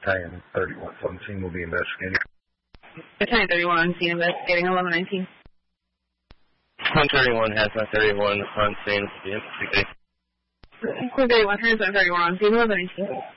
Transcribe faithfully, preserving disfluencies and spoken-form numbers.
Battalion thirty-one seventeen will be investigating. Battalion thirty-one on scene investigating eleven nineteen. one thirty-one has my thirty-one on scene. Yeah, thirty-one has my thirty-one on scene eleven nineteen.